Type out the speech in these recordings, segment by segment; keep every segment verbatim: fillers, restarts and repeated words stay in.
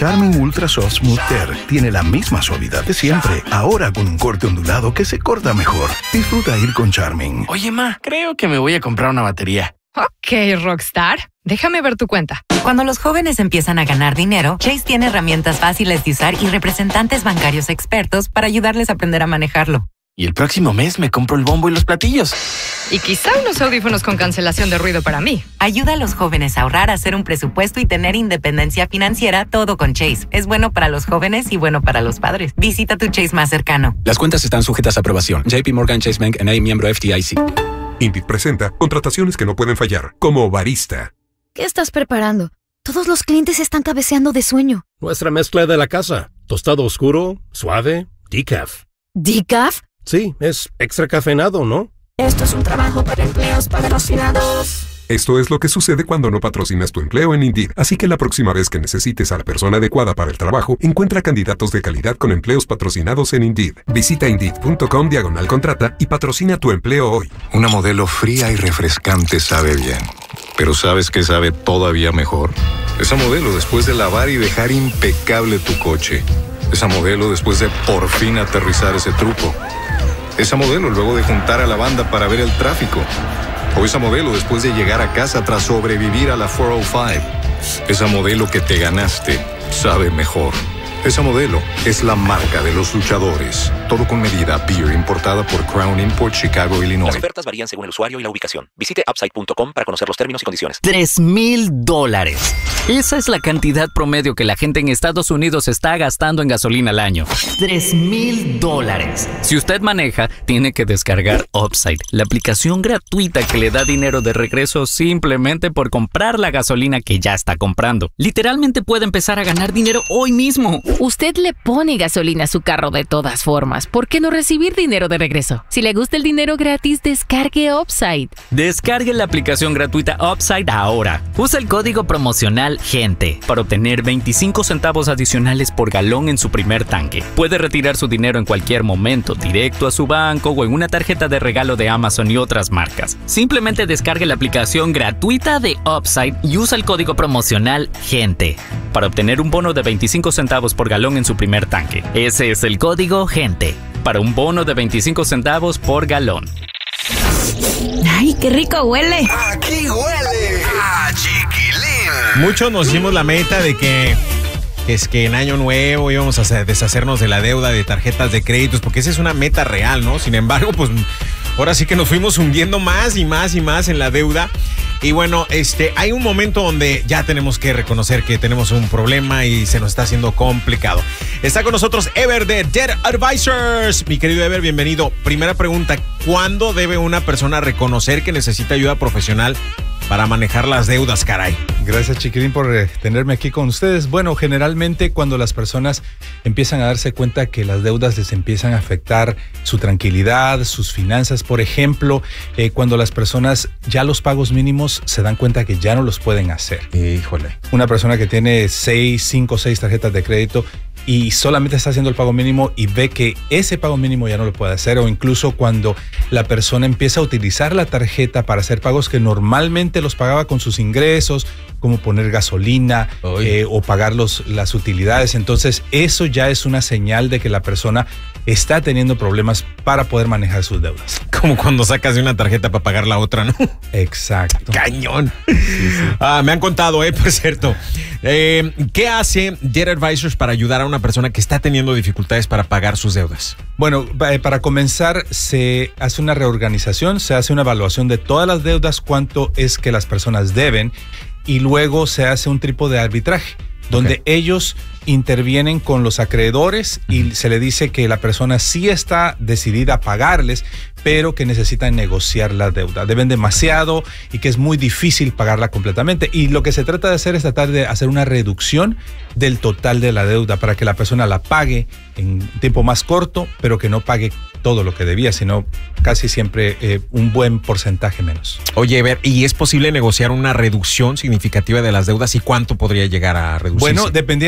Charmin Ultra Soft Smooth Tear tiene la misma suavidad de siempre, ahora con un corte ondulado que se corta mejor. Disfruta ir con Charmin. Oye, ma, creo que me voy a comprar una batería. Ok, Rockstar. Déjame ver tu cuenta. Cuando los jóvenes empiezan a ganar dinero, Chase tiene herramientas fáciles de usar y representantes bancarios expertos para ayudarles a aprender a manejarlo. Y el próximo mes me compro el bombo y los platillos. Y quizá unos audífonos con cancelación de ruido para mí. Ayuda a los jóvenes a ahorrar, a hacer un presupuesto y tener independencia financiera, todo con Chase. Es bueno para los jóvenes y bueno para los padres. Visita tu Chase más cercano. Las cuentas están sujetas a aprobación. J P Morgan Chase Bank N A, miembro F D I C. Indeed presenta contrataciones que no pueden fallar, como barista. ¿Qué estás preparando? Todos los clientes están cabeceando de sueño. Nuestra mezcla de la casa. Tostado oscuro, suave, decaf. ¿Decaf? Sí, es extra cafeinado, ¿no? Esto es un trabajo para empleos patrocinados. Esto es lo que sucede cuando no patrocinas tu empleo en Indeed. Así que la próxima vez que necesites a la persona adecuada para el trabajo, encuentra candidatos de calidad con empleos patrocinados en Indeed. Visita Indeed.com diagonal contrata y patrocina tu empleo hoy. Una modelo fría y refrescante sabe bien. Pero ¿sabes qué sabe todavía mejor? Esa modelo después de lavar y dejar impecable tu coche. Esa modelo después de por fin aterrizar ese truco. Esa modelo luego de juntar a la banda para ver el tráfico. O esa modelo después de llegar a casa tras sobrevivir a la cuatrocientos cinco. Esa modelo que te ganaste sabe mejor. Esa modelo es la marca de los luchadores. Todo con medida. Beer importada por Crown Import, Chicago, Illinois. Las ofertas varían según el usuario y la ubicación. Visite upside punto com para conocer los términos y condiciones. Tres mil dólares. Esa es la cantidad promedio que la gente en Estados Unidos está gastando en gasolina al año. Tres mil dólares. Si usted maneja, tiene que descargar Upside, la aplicación gratuita que le da dinero de regreso simplemente por comprar la gasolina que ya está comprando. Literalmente puede empezar a ganar dinero hoy mismo. Usted le pone gasolina a su carro de todas formas. ¿Por qué no recibir dinero de regreso? Si le gusta el dinero gratis, descargue Upside. Descargue la aplicación gratuita Upside ahora. Usa el código promocional GENTE para obtener veinticinco centavos adicionales por galón en su primer tanque. Puede retirar su dinero en cualquier momento, directo a su banco o en una tarjeta de regalo de Amazon y otras marcas. Simplemente descargue la aplicación gratuita de Upside y usa el código promocional GENTE para obtener un bono de veinticinco centavos por galón en su primer tanque. Ese es el código GENTE para un bono de veinticinco centavos por galón. ¡Ay, qué rico huele! ¡Aquí huele! ¡A chiquilín! Muchos nos dimos la meta de que es que en año nuevo íbamos a deshacernos de la deuda de tarjetas de créditos, porque esa es una meta real, ¿no? Sin embargo, pues ahora sí que nos fuimos hundiendo más y más y más en la deuda. Y bueno, este, hay un momento donde ya tenemos que reconocer que tenemos un problema y se nos está haciendo complicado. Está con nosotros Ever de Debt Advisors. Mi querido Ever, bienvenido. Primera pregunta, ¿cuándo debe una persona reconocer que necesita ayuda profesional para manejar las deudas, caray? Gracias, chiquilín, por eh, tenerme aquí con ustedes. Bueno, generalmente cuando las personas empiezan a darse cuenta que las deudas les empiezan a afectar su tranquilidad, sus finanzas, por ejemplo, eh, cuando las personas ya los pagos mínimos se dan cuenta que ya no los pueden hacer. Híjole. Una persona que tiene seis, cinco, seis tarjetas de crédito y solamente está haciendo el pago mínimo y ve que ese pago mínimo ya no lo puede hacer, o incluso cuando la persona empieza a utilizar la tarjeta para hacer pagos que normalmente los pagaba con sus ingresos, como poner gasolina eh, o pagar los, las utilidades. Entonces eso ya es una señal de que la persona está teniendo problemas para poder manejar sus deudas. Como cuando sacas de una tarjeta para pagar la otra, ¿no? Exacto. Cañón. Sí, sí. Ah, me han contado, eh, por cierto. Eh, ¿Qué hace Debt Advisors para ayudar a una persona que está teniendo dificultades para pagar sus deudas? Bueno, para comenzar, se hace una reorganización, se hace una evaluación de todas las deudas, cuánto es que las personas deben, y luego se hace un tipo de arbitraje, donde okay. ellos intervienen con los acreedores y se le dice que la persona sí está decidida a pagarles, pero que necesitan negociar la deuda. Deben demasiado y que es muy difícil pagarla completamente. Y lo que se trata de hacer es tratar de hacer una reducción del total de la deuda para que la persona la pague en tiempo más corto, pero que no pague todo lo que debía, sino casi siempre eh, un buen porcentaje menos. Oye, Ever, ¿y es posible negociar una reducción significativa de las deudas y cuánto podría llegar a reducirse? Bueno, dependiendo del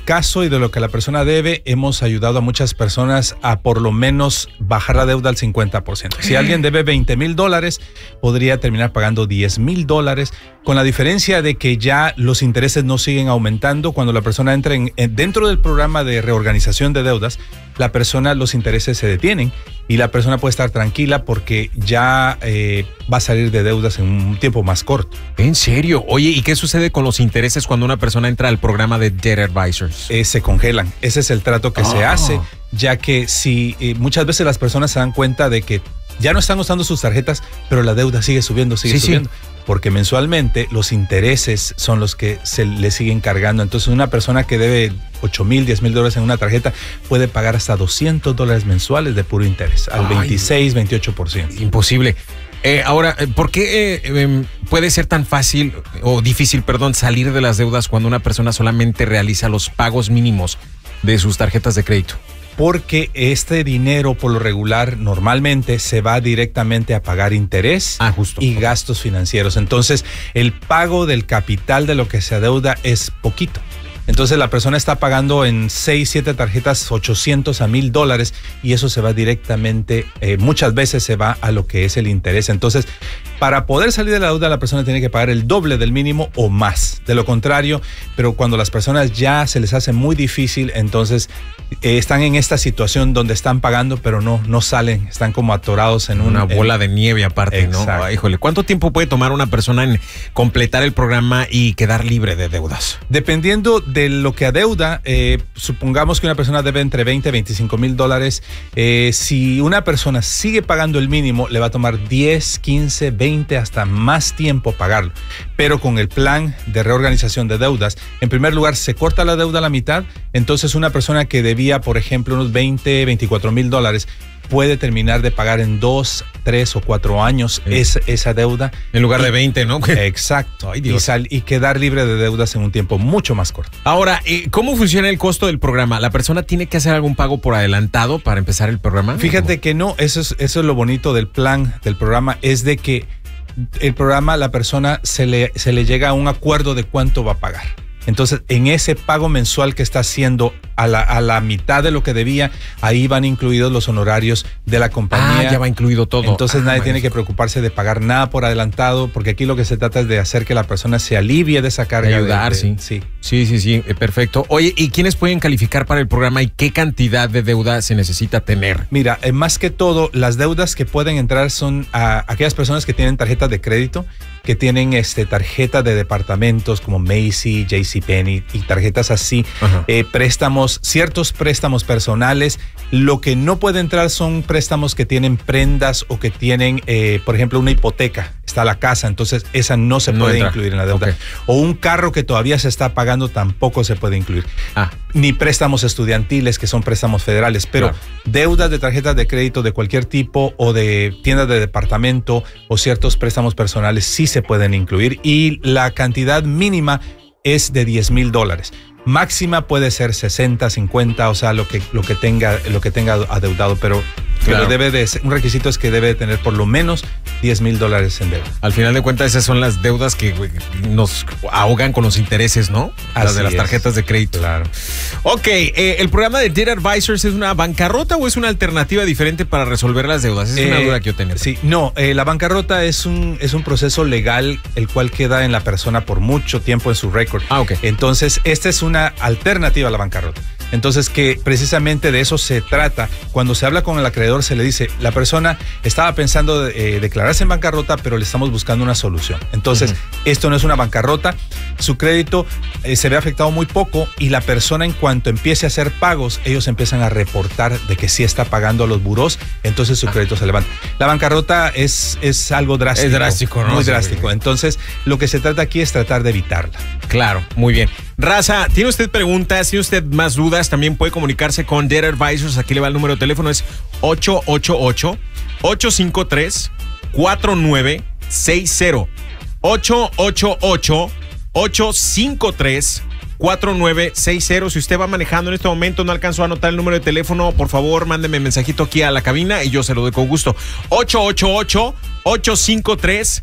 caso y de lo que la persona debe, hemos ayudado a muchas personas a por lo menos bajar la deuda al cincuenta por ciento. Si alguien debe veinte mil dólares, podría terminar pagando diez mil dólares, con la diferencia de que ya los intereses no siguen aumentando. Cuando la persona entra en, en, dentro del programa de reorganización de deudas, la persona, los intereses se detienen y la persona puede estar tranquila porque ya eh, va a salir de deudas en un tiempo más corto. ¿En serio? Oye, ¿y qué sucede con los intereses cuando una persona entra al programa de Debt Advisors? Eh, se congelan. Ese es el trato que oh. se hace, ya que si eh, muchas veces las personas se dan cuenta de que ya no están usando sus tarjetas, pero la deuda sigue subiendo, sigue sí, subiendo. Sí. Porque mensualmente los intereses son los que se le siguen cargando. Entonces una persona que debe ocho mil, diez mil dólares en una tarjeta puede pagar hasta doscientos dólares mensuales de puro interés, al Ay, veintiséis, veintiocho por ciento. Imposible. Eh, ahora, ¿por qué eh, eh, puede ser tan fácil o difícil, perdón, salir de las deudas cuando una persona solamente realiza los pagos mínimos de sus tarjetas de crédito? Porque este dinero por lo regular normalmente se va directamente a pagar interés ah, justo, y justo. gastos financieros. Entonces el pago del capital de lo que se adeuda es poquito. Entonces la persona está pagando en seis, siete tarjetas ochocientos a mil dólares y eso se va directamente, eh, muchas veces se va a lo que es el interés. Entonces, para poder salir de la deuda, la persona tiene que pagar el doble del mínimo o más. De lo contrario, pero cuando las personas ya se les hace muy difícil, entonces eh, están en esta situación donde están pagando, pero no, no salen, están como atorados en una un, bola en, de nieve aparte, exacto. ¿no? Ay, híjole, ¿cuánto tiempo puede tomar una persona en completar el programa y quedar libre de deudas? Dependiendo de lo que adeuda, eh, supongamos que una persona debe entre veinte y veinticinco mil dólares. Eh, si una persona sigue pagando el mínimo, le va a tomar diez, quince, veinte, hasta más tiempo pagarlo. Pero con el plan de reorganización de deudas, en primer lugar, se corta la deuda a la mitad. Entonces, una persona que debía, por ejemplo, unos veinte, veinticuatro mil dólares, puede terminar de pagar en dos, tres o cuatro años sí. esa, esa deuda. En lugar y, de veinte, ¿no? Exacto. Ay, Dios. Y, sal, y quedar libre de deudas en un tiempo mucho más corto. Ahora, ¿cómo funciona el costo del programa? ¿La persona tiene que hacer algún pago por adelantado para empezar el programa? Fíjate que no, eso es, eso es lo bonito del plan, del programa, es de que el programa, la persona se le, se le llega a un acuerdo de cuánto va a pagar. Entonces, en ese pago mensual que está haciendo a la, a la mitad de lo que debía, ahí van incluidos los honorarios de la compañía. Ah, ya va incluido todo. Entonces, ah, nadie bueno. tiene que preocuparse de pagar nada por adelantado, porque aquí lo que se trata es de hacer que la persona se alivie de esa carga. De ayudar, de, de, sí. Sí, sí, sí, eh, perfecto. Oye, ¿y quiénes pueden calificar para el programa y qué cantidad de deuda se necesita tener? Mira, eh, más que todo, las deudas que pueden entrar son a aquellas personas que tienen tarjetas de crédito, que tienen este, tarjetas de departamentos como Macy, JCPenney y tarjetas así, eh, préstamos, ciertos préstamos personales. Lo que no puede entrar son préstamos que tienen prendas o que tienen, eh, por ejemplo, una hipoteca. Está la casa, entonces esa no se no puede entra. incluir en la deuda. Okay. O un carro que todavía se está pagando tampoco se puede incluir. Ah. Ni préstamos estudiantiles, que son préstamos federales, pero claro. deudas de tarjetas de crédito de cualquier tipo o de tiendas de departamento o ciertos préstamos personales sí se pueden incluir y la cantidad mínima es de diez mil dólares. Máxima puede ser sesenta, cincuenta, o sea, lo que, lo que tenga, lo que tenga adeudado, pero, claro. pero debe de ser, un requisito es que debe de tener por lo menos diez mil dólares en deuda. Al final de cuentas, esas son las deudas que nos ahogan con los intereses, ¿no? Así las de las tarjetas es. de crédito. Claro. Ok, eh, ¿el programa de Debt Advisors es una bancarrota o es una alternativa diferente para resolver las deudas? Esa es eh, una duda que yo tenía. Sí, no, eh, la bancarrota es un, es un proceso legal el cual queda en la persona por mucho tiempo en su récord. Ah, ok. Entonces, esta es una alternativa a la bancarrota. Entonces, que precisamente de eso se trata. Cuando se habla con el acreedor, se le dice, la persona estaba pensando de, eh, declararse en bancarrota, pero le estamos buscando una solución. Entonces, uh-huh. esto no es una bancarrota. Su crédito eh, se ve afectado muy poco y la persona, en cuanto empiece a hacer pagos, ellos empiezan a reportar de que sí está pagando a los burós, entonces su crédito ah. se levanta. La bancarrota es, es algo drástico. Es drástico, ¿no? Muy sí, drástico. Sí. Entonces, lo que se trata aquí es tratar de evitarla. Claro, muy bien. Raza, ¿tiene usted preguntas? ¿Tiene usted más dudas? También puede comunicarse con Debt Advisors. Aquí le va el número de teléfono, es ocho ocho ocho, ocho cinco tres, cuatro nueve seis cero. ocho ocho ocho, ocho cinco tres, cuatro nueve seis cero. Si usted va manejando en este momento, no alcanzó a anotar el número de teléfono, por favor, mándeme mensajito aquí a la cabina y yo se lo doy con gusto. ocho ocho ocho, ocho cinco tres,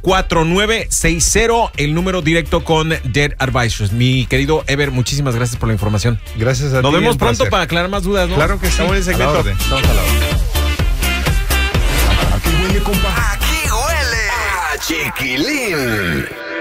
cuatro nueve seis cero, el número directo con Debt Advisors. Mi querido Ever, muchísimas gracias por la información. Gracias a ti. Nos vemos pronto placer. para aclarar más dudas, ¿no? Claro que sí. Estamos en el segmento. A la orden. Estamos a la orden. Aquí huele, compa. Aquí huele a chiquilín.